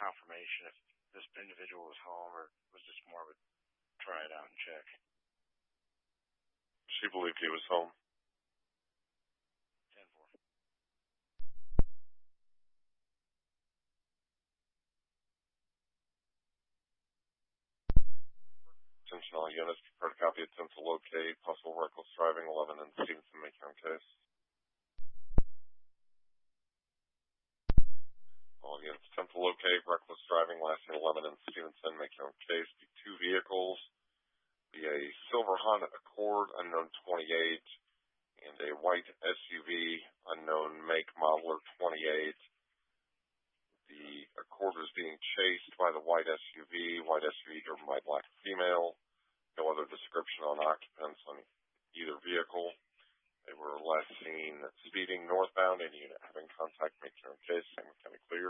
confirmation if this individual was home or was just more of a try it out and check. She believed he was home. 10-4. Attention all units, prepare to copy, attempt to locate possible reckless driving, 11 and Stevenson, make your own case. All units, attempt to locate reckless driving, last name 11 and Stevenson, make your own case. Be two vehicles, be a silver Honda Accord, unknown 28, and a white SUV, unknown make, modeler 28. The Accord is being chased by the white SUV driven by black female. No other description on occupants on either vehicle. They were last seen speeding northbound. Any unit having contact, make your own case. Same kind of clear.